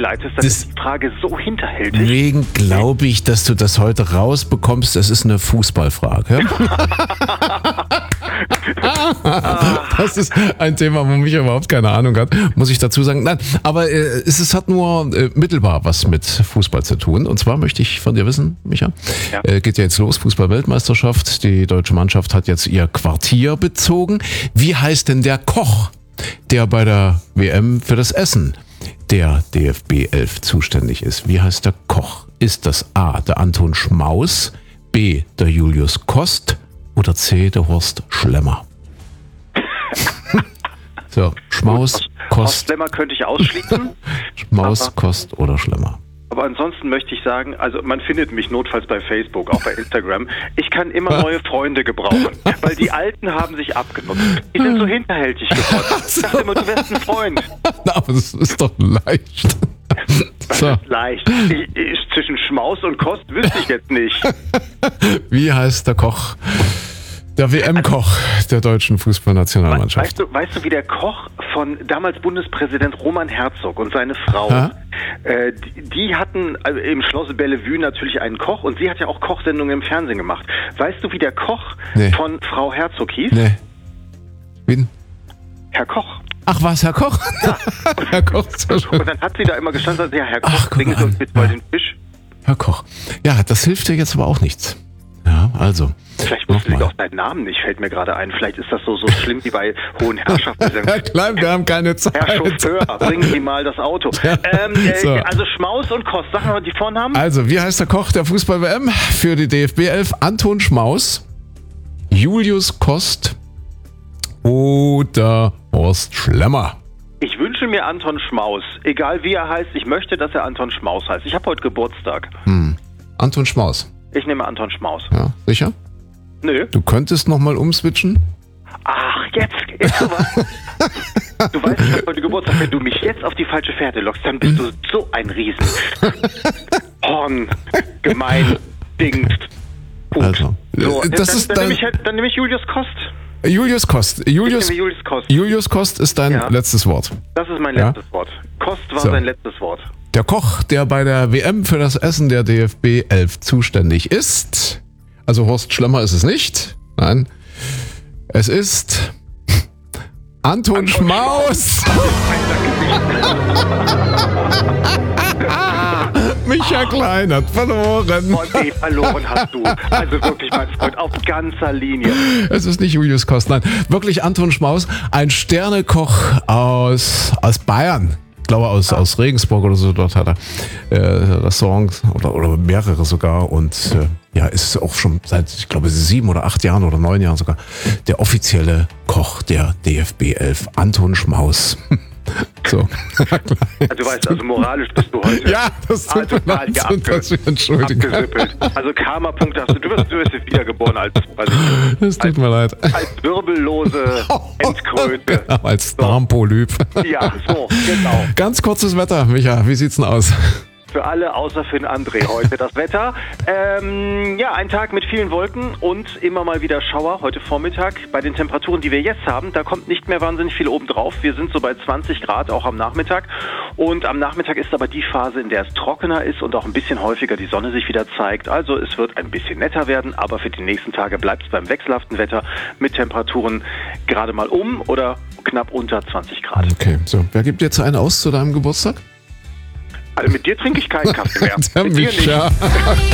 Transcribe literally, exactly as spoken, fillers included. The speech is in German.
einleitest, dann ist die Frage so hinterhältig. Deswegen glaube ich, dass du das heute rausbekommst. Das ist eine Fußballfrage. Das ist ein Thema, wo mich überhaupt keine Ahnung hat, muss ich dazu sagen. Nein, aber äh, es, es hat nur äh, mittelbar was mit Fußball zu tun. Und zwar möchte ich von dir wissen, Micha, Ja. äh, geht ja jetzt los, Fußball-Weltmeisterschaft. Die deutsche Mannschaft hat jetzt ihr Quartier bezogen. Wie heißt denn der Koch, der bei der W M für das Essen der D F B elf zuständig ist? Wie heißt der Koch? Ist das A, der Anton Schmaus, B, der Julius Kost oder C, der Horst Schlemmer? So, Schmaus, Horst Kost, Schlemmer könnte ich ausschließen. Schmaus, aber- Kost oder Schlemmer. Aber ansonsten möchte ich sagen, also man findet mich notfalls bei Facebook, auch bei Instagram. Ich kann immer neue Freunde gebrauchen, weil die Alten haben sich abgenutzt. Die sind so hinterhältig geworden. Ich dachte immer, du wärst ein Freund. Na, aber das ist doch leicht. Das So, ist leicht. Ich, ich, zwischen Schmaus und Kost wüsste ich jetzt nicht. wie heißt der Koch? Der W M-Koch der deutschen Fußballnationalmannschaft. Weißt du, weißt du, wie der Koch von damals Bundespräsident Roman Herzog und seine Frau, Ha? äh, die, die hatten also im Schloss Bellevue natürlich einen Koch und sie hat ja auch Kochsendungen im Fernsehen gemacht. Weißt du, wie der Koch Nee. von Frau Herzog hieß? Nee. Wen? Herr Koch. Ach was, Herr Koch? Herr Koch, so schön. Und dann hat sie da immer gestanden und gesagt, ja, Herr Ach, Koch, guck bringen Sie an. uns bitte mal Ja. den Fisch. Herr Koch. Ja, das hilft dir jetzt aber auch nichts. Ja, also. Vielleicht wusste sie nochmal. auch seinen Namen nicht, fällt mir gerade ein. Vielleicht ist das so, so schlimm wie bei hohen Herrschaften. Herr Klein, wir haben keine Zeit. Herr Chauffeur, bringen Sie mal das Auto. Ähm, äh, So. Also Schmaus und Kost, sag mal die Vornamen. Also, wie heißt der Koch der Fußball-W M für die D F B elf? Anton Schmaus, Julius Kost oder Horst Schlemmer? Ich wünsche mir Anton Schmaus. Egal wie er heißt, ich möchte, dass er Anton Schmaus heißt. Ich habe heute Geburtstag. Hm. Anton Schmaus. Ich nehme Anton Schmaus. Ja, sicher? Nö. Du könntest nochmal umswitchen? Ach, jetzt, jetzt sowas. Du weißt, ich habe heute Geburtstag. Wenn du mich jetzt auf die falsche Fährte lockst, dann bist du so ein Riesen. Horn, gemein, Dingst. Gut. Also, So, das dann, ist dann, dein- nehme ich, halt- dann nehme ich Julius Kost. Julius Kost. Julius, Ich nehme Julius Kost. Julius Kost ist dein Ja. letztes Wort. Das ist mein Ja. letztes Wort. Kost war So. sein letztes Wort. Der Koch, der bei der W M für das Essen der D F B elf zuständig ist, also Horst Schlemmer ist es nicht, nein, es ist Anton, Anton Schmaus. Micha Klein hat verloren. Und nee, verloren hast du. Also wirklich, mein Freund, auf ganzer Linie. Es ist nicht Julius Kost, nein, wirklich Anton Schmaus, ein Sternekoch aus, aus Bayern. Ich glaube aus, aus Regensburg oder so, dort hat er äh, Restaurants oder, oder mehrere sogar und äh, ja, ist auch schon seit, ich glaube, sieben oder acht Jahren oder neun Jahren sogar der offizielle Koch der D F B elf, Anton Schmaus. So. Also du weißt, also moralisch bist du heute. Ja, das tut also, mir leid, abge dass wir entschuldigen. abgesippelt. Also Karma-Punkte hast du. Du wirst, du wirst wiedergeboren als, also, Es tut als, mir leid. als wirbellose Endkröte. Genau, als Darmpolyp. Ja, so, genau. Ganz kurzes Wetter, Micha, wie sieht's denn aus? Für alle, außer für den André heute das Wetter. Ähm, ja, ein Tag mit vielen Wolken und immer mal wieder Schauer. Heute Vormittag bei den Temperaturen, die wir jetzt haben, da kommt nicht mehr wahnsinnig viel oben drauf. Wir sind so bei zwanzig Grad, auch am Nachmittag. Und am Nachmittag ist aber die Phase, in der es trockener ist und auch ein bisschen häufiger die Sonne sich wieder zeigt. Also es wird ein bisschen netter werden, aber für die nächsten Tage bleibt es beim wechselhaften Wetter mit Temperaturen gerade mal um oder knapp unter zwanzig Grad. Okay, so. Wer gibt jetzt einen aus zu deinem Geburtstag? Also mit dir trinke ich keinen Kaffee mehr. Der Mit dir nicht. Micha.